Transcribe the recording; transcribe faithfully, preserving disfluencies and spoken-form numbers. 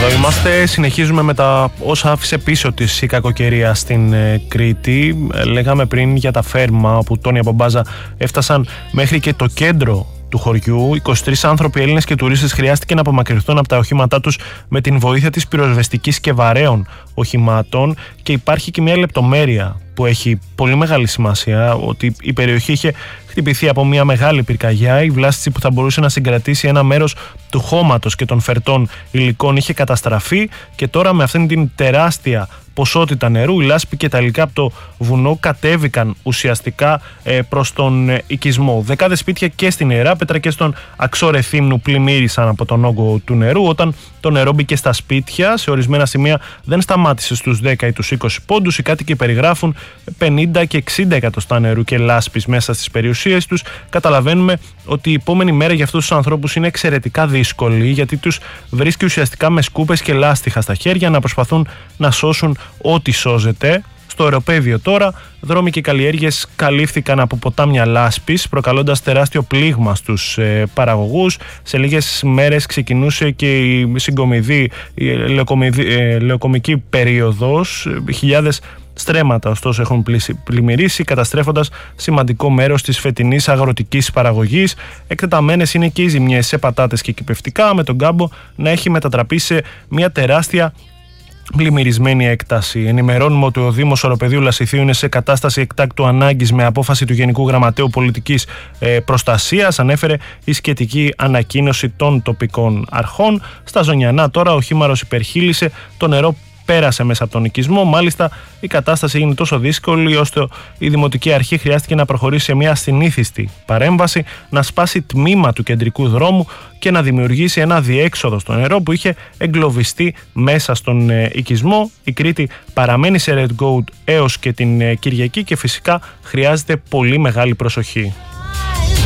Εδώ είμαστε, συνεχίζουμε με τα όσα άφησε πίσω της η κακοκαιρία στην ε, Κρήτη. Ε, λέγαμε πριν για τα φέρμα, όπου Τόνοι από Μπάζα έφτασαν μέχρι και το κέντρο του χωριού. είκοσι τρεις άνθρωποι, Έλληνες και τουρίστες, χρειάστηκε να απομακρυνθούν από τα οχήματά τους με την βοήθεια της πυροσβεστικής και βαρέων οχημάτων. Και υπάρχει και μια λεπτομέρεια που έχει πολύ μεγάλη σημασία, ότι η περιοχή είχε χτυπηθεί από μια μεγάλη πυρκαγιά. Η βλάστηση που θα μπορούσε να συγκρατήσει ένα μέρος του χώματος και των φερτών υλικών είχε καταστραφεί, και τώρα με αυτήν την τεράστια ποσότητα νερού, η λάσπη και τα υλικά από το βουνό κατέβηκαν ουσιαστικά ε, προς τον ε, οικισμό. Δεκάδες σπίτια και στην Ιεράπετρα και στον Αξό Ρεθύμνου πλημμύρισαν από τον όγκο του νερού. Όταν το νερό μπήκε στα σπίτια, σε ορισμένα σημεία δεν σταμάτησε στους δέκα ή τους είκοσι πόντους. Οι κάτοικοι περιγράφουν πενήντα και εξήντα εκατοστά νερού και λάσπης μέσα στις περιουσίες τους. Καταλαβαίνουμε ότι η επόμενη μέρα για αυτούς τους ανθρώπους είναι εξαιρετικά δύσκολη, γιατί τους βρίσκει ουσιαστικά με σκούπες και λάστιχα στα χέρια να προσπαθούν να σώσουν ό,τι σώζεται. Στο Οροπέδιο τώρα, δρόμοι και καλλιέργειες καλύφθηκαν από ποτάμια λάσπης, προκαλώντας τεράστιο πλήγμα στους ε, παραγωγούς. Σε λίγες μέρες ξεκινούσε και η συγκομιδή, η ε, λεοκομική περίοδος. Χιλιάδες στρέμματα ωστόσο έχουν πλημμυρίσει, καταστρέφοντας σημαντικό μέρος της φετινής αγροτικής παραγωγής. Εκτεταμένες είναι και οι ζημιές σε πατάτες και κυπευτικά, με τον κάμπο να έχει μετατραπεί σε μια τεράστια πλημμυρισμένη έκταση. Ενημερώνουμε ότι ο Δήμος Οροπεδίου Λασιθίου είναι σε κατάσταση εκτάκτου ανάγκης με απόφαση του Γενικού Γραμματέου Πολιτικής ε, Προστασίας, ανέφερε η σχετική ανακοίνωση των τοπικών αρχών. Στα Ζωνιανά τώρα ο χήμαρος υπερχείλησε, το νερό πέρασε μέσα από τον οικισμό. Μάλιστα, η κατάσταση έγινε τόσο δύσκολη ώστε η Δημοτική Αρχή χρειάστηκε να προχωρήσει σε μια ασυνήθιστη παρέμβαση, να σπάσει τμήμα του κεντρικού δρόμου και να δημιουργήσει ένα διέξοδο στο νερό που είχε εγκλωβιστεί μέσα στον ε, οικισμό. Η Κρήτη παραμένει σε Red Goat έως και την ε, Κυριακή και φυσικά χρειάζεται πολύ μεγάλη προσοχή.